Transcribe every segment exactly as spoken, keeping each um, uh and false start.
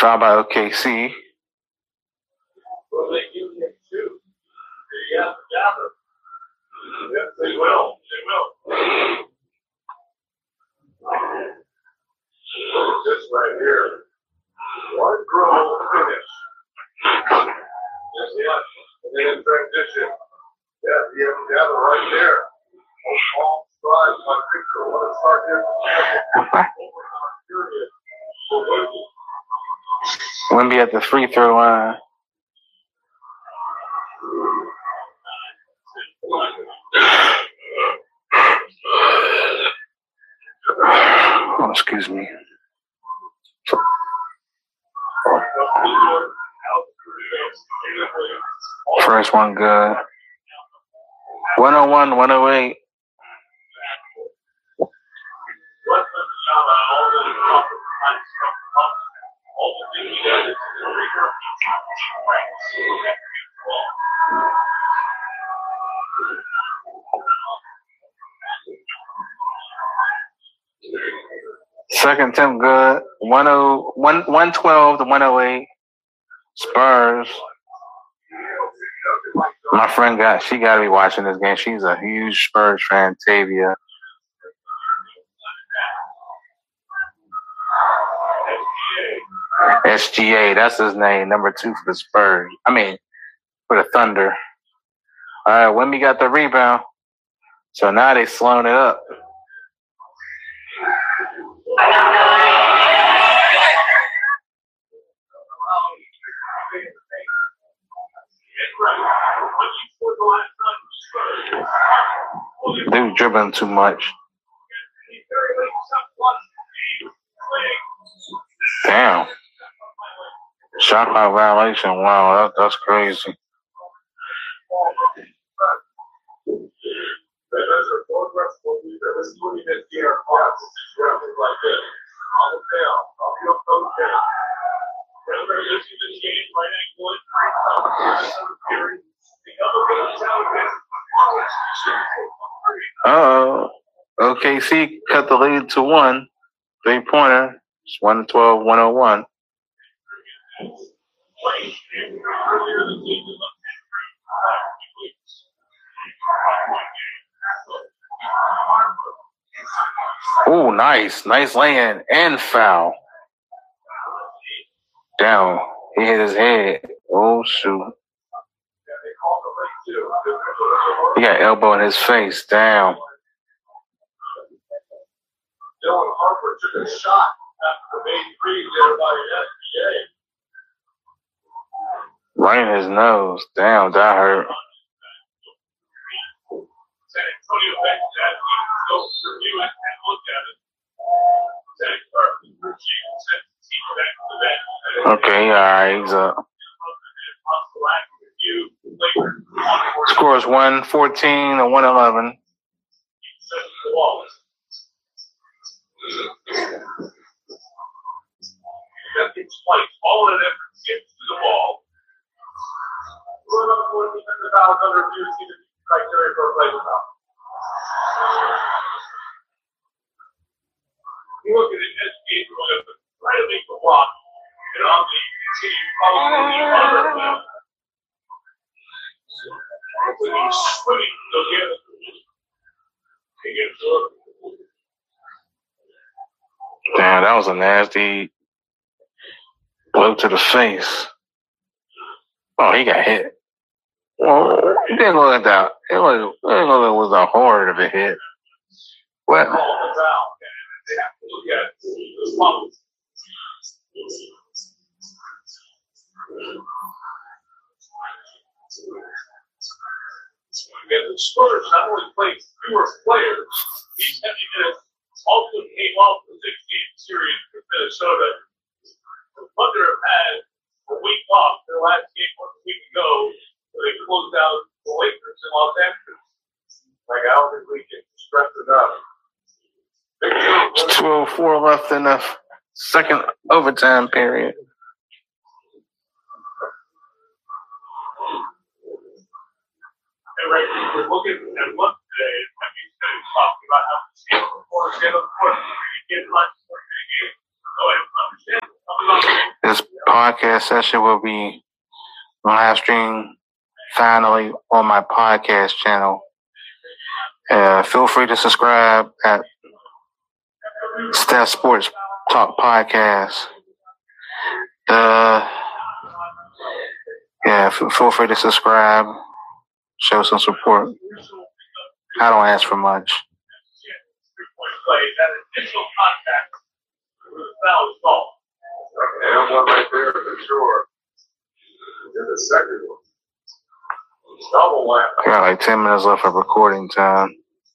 Foul by O K C. Well, they give him two. They have to gather. Yes, they will. They will. This right here. One grow finish. Yes, yes. And then in transition. Yeah, you have to gather right there. All strides by Victor. What a start here. Wemby at the free throw line. Oh, excuse me. First one good. one oh one, one oh eight. Second attempt good. one oh one, one twelve to one oh eight. Spurs. My friend got she got to be watching this game. She's a huge Spurs fan, Tavia. S G A, that's his name, number two for the Spurs. I mean, for the Thunder. All right, Wemby got the rebound. So now they slowing it up. Dude dribbling too much. Damn. Shot clock violation. Wow, that, that's crazy. Uh-oh. O K C cut the lead to one. Three-pointer. It's one twelve, one oh one. Oh, nice. Nice lay-in and foul. Down. He hit his head. Oh, shoot. He got elbow in his face. Down. Dylan Harper took a shot after the main three there by S G A. Right in his nose. Damn, that hurt. San Antonio bench that go review it and look at it. Okay, all right, he's up. Scores one fourteen and one eleven. All of them gets to the ball. We're about fourteen hundred dollars under review to see the criteria for a play foul. You look at it, S G A right to make the block, and on the team, probably the other player. He's swimming to get it. He gets it. Damn, that was a nasty blow to the face. Oh, he got hit. Well, it didn't look like that. It was, it didn't look like it was a horror of a hit. What? Because the Spurs not only played fewer players, these heavy minutes also came off the six-game series with Minnesota. The Thunder have had a week off their last game one week ago, where they closed out the Lakers in Los Angeles. Like, I don't think we can stress enough. two oh four left in the second overtime period. And right, we're looking at one today, and we said talking about how to see the course, get on the course, you get much more in the game. So I understand. It's podcast session will be live streamed finally on my podcast channel. Uh, feel free to subscribe at Steph Sports Talk Podcast. Uh, yeah, f- feel free to subscribe. Show some support. I don't ask for much. And one right there for sure. And the second one. Double lap. I got like ten minutes left of recording time.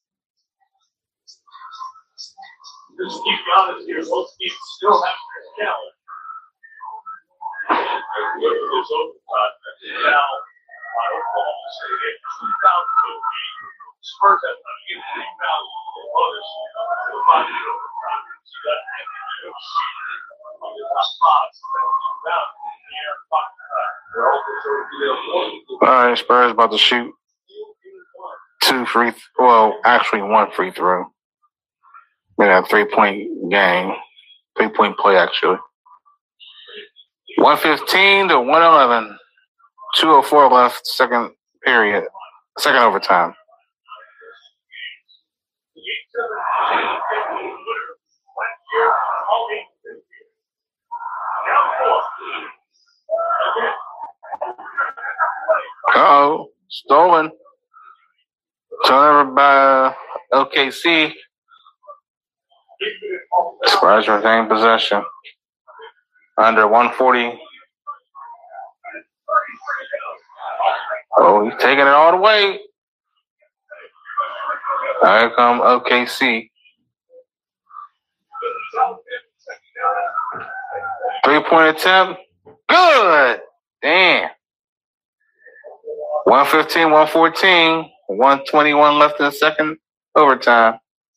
Just keep you honest here. Most people still have their challenge. And look at this overtime. Now, I don't know. Say it. two thousand fifteen. Spurs have to get three thousand others. The body overtime. See that? On the top spots. Down in the air. All right, Spurs about to shoot two free, th- well, actually one free throw. Yeah, three point game, three point play actually. one fifteen to one eleven. two oh four left, second period, second overtime. Uh-oh, stolen. Turnover by L K C. Spurs retain possession. Under one forty. Oh, he's taking it all the way. Here come O K C. Three-point attempt. Good. Damn. one fifteen, one fourteen. one twenty-one left in the second overtime.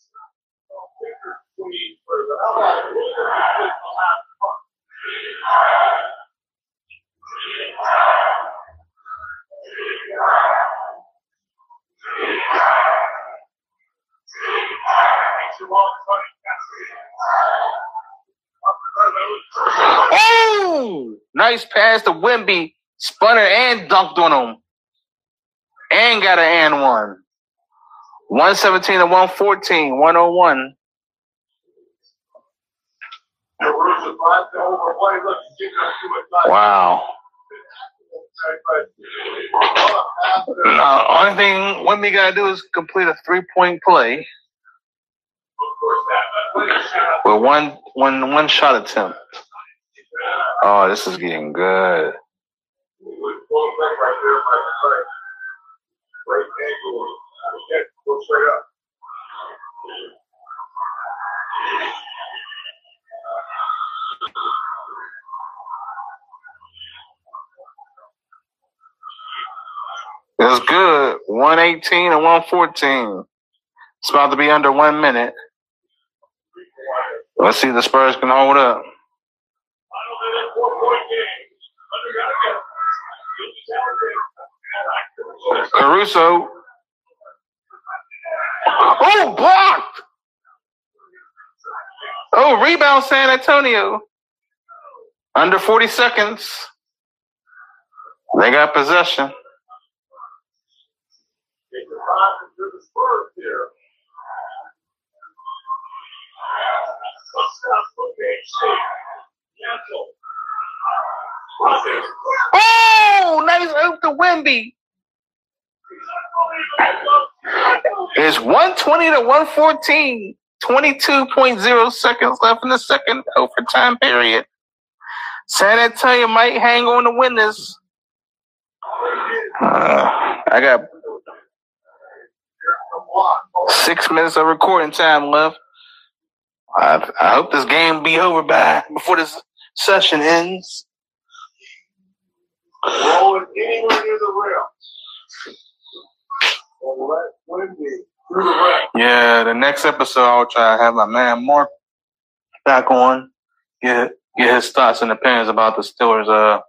Oh! Nice pass to Wemby. Spun it and dunked on him. And got an and one. one seventeen to one fourteen. one oh one. Wow. Now, only thing Wemby got to do is complete a three-point play with one, one, one shot attempt. Oh, this is getting good. It's good. one eighteen and one fourteen. It's about to be under one minute. Let's see if the Spurs can hold up. Caruso. Oh, blocked. Oh, rebound San Antonio. Under forty seconds. They got possession. Oh, nice hoop to Wemby. It's one twenty to one fourteen. twenty-two point oh seconds left in the second overtime period. San Antonio might hang on to win this. Uh, I got six minutes of recording time left. I, I hope this game be over by before this session ends. Rolling anywhere near the rim. And let Wemby through the rim. Yeah, the next episode I'll try to have my man Mark back on. Get get his thoughts and opinions about the Steelers' uh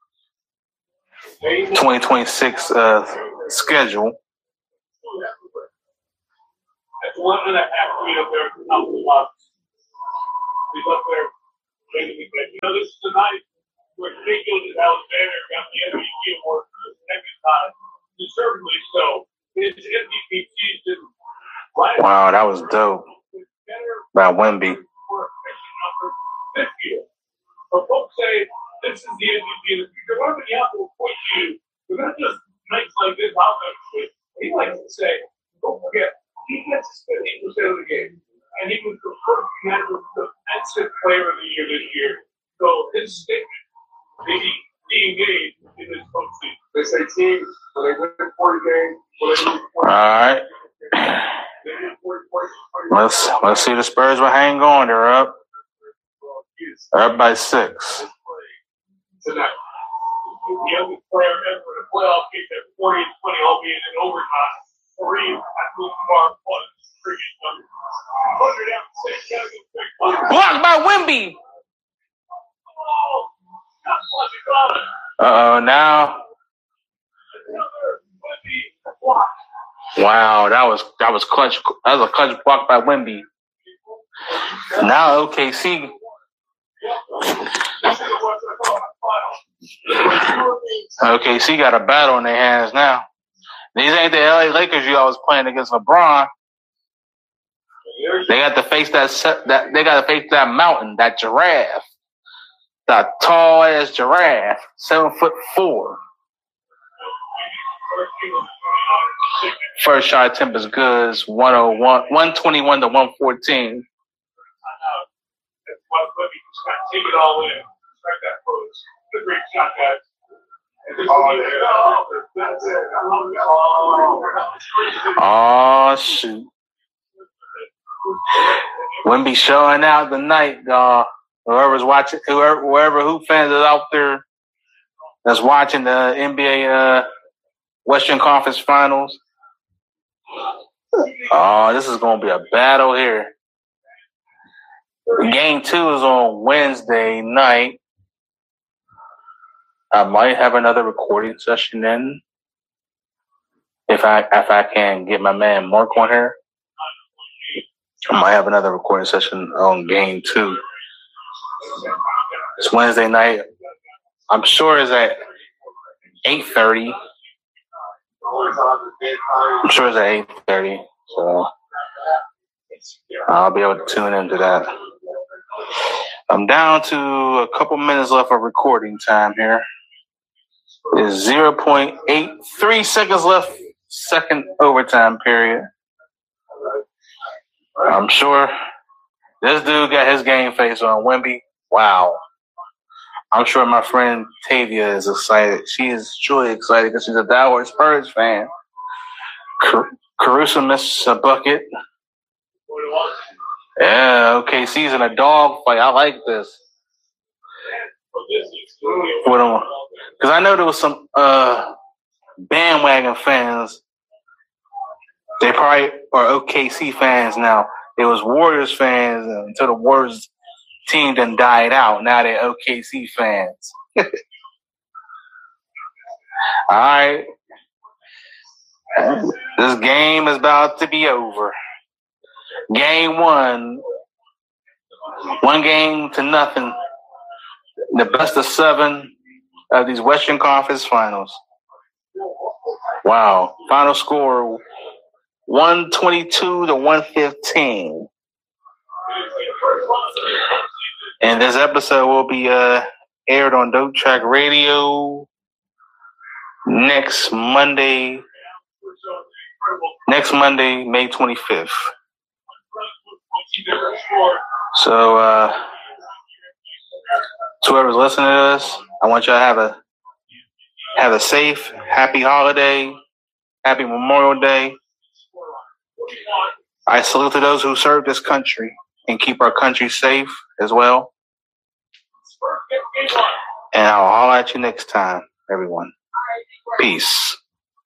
twenty twenty-six uh schedule. That's one and a half feet up there at the top of the box. He's up there. You know, this is the night where Mayfield and Alexander got the M V P award for the second time, deservedly so. His M V P season. Wow, that was dope. By Wemby. This year. But folks say this is the M V P of the future. What if the Apple will point you? But not just nights like this, how he likes to say, don't forget, he gets to spend eight percent of the game. And he was the first defensive player of the year this year. So his statement, maybe being engaged in this postseason. They say teams, when they win forty games, when they win forty. All right. Let's let's see the Spurs will hang on. They're up. They're up by six. Tonight. The youngest player ever in the playoff game at forty and twenty, albeit in overtime. Three at Lamar one previous number. Blocked by Wemby. Uh oh, now. Wow, that was that was clutch. That was a clutch block by Wemby. Now O K C. O K C got a battle in their hands now. These ain't the L A Lakers you always playing against LeBron. They got to face that that they got to face that mountain, that giraffe, that tall ass giraffe, seven foot four. First shot attempt is good. It's one oh one, one twenty-one to one fourteen. Take it all in. Strike that pose. It's a great shot, guys. Oh, shoot. Wemby showing out tonight, uh, whoever's watching, whoever, whoever Hoop fans is out there that's watching the N B A uh, Western Conference Finals. Oh, this is going to be a battle here. Game two is on Wednesday night. I might have another recording session in if I if I can get my man Mark on here. I might have another recording session on game two. It's Wednesday night. I'm sure it's at eight thirty. I'm sure it's at eight thirty. So I'll be able to tune into that. I'm down to a couple minutes left of recording time here. There's zero point eight three seconds left, second overtime period. I'm sure this dude got his game face on. Wemby. Wow. I'm sure my friend Tavia is excited. She is truly excited because she's a diehard Spurs fan. Car- Caruso missed a bucket. Yeah, okay, C's in a dog fight. I like this. Because I know there was some uh, bandwagon fans. They probably are O K C fans now. It was Warriors fans until the Warriors team then died out. Now they're O K C fans. All right. This game is about to be over. Game one. One game to nothing. The best of seven of these Western Conference Finals. Wow. Final score one twenty-two to one fifteen. And this episode will be uh, aired on Dope Track Radio next Monday. Next Monday, May twenty-fifth. So, uh, to whoever's listening to this, I want y'all to have a have a safe, happy holiday, happy Memorial Day. I salute to those who serve this country and keep our country safe as well. And I'll holler at you next time, everyone. Peace.